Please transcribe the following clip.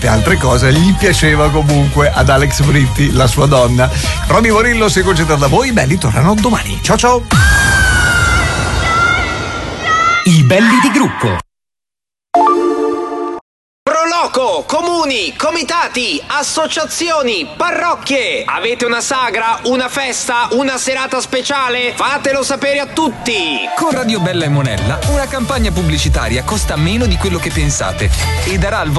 altre cose gli piaceva comunque ad Alex Britti, la sua donna. Roby Morillo si concentra da voi, i belli tornano domani. Ciao ciao. I belli di gruppo. Proloco, comuni, comitati, associazioni, parrocchie. Avete una sagra, una festa, una serata speciale? Fatelo sapere a tutti. Con Radio Bella e Monella una campagna pubblicitaria costa meno di quello che pensate e darà al